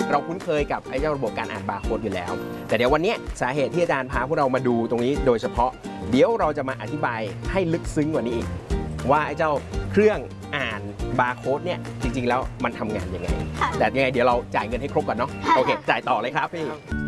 เราคุ้นเคยกับไอ้เจ้าระบบการอ่านบาร์โค้ดอยู่แล้วแต่เดี๋ยววันนี้สาเหตุที่อาจารย์พาพวกเรามาดูตรงนี้โดยเฉพาะเดี๋ยวเราจะมาอธิบายให้ลึกซึ้งกว่านี้อีกว่าไอ้เจ้าเครื่องอ่านบาร์โค้ดเนี่ยจริงๆแล้วมันทำงานยังไงแต่ยังไงเดี๋ยวเราจ่ายเงินให้ครบก่อนเนาะโอเคจ่ายต่อเลยครับพี่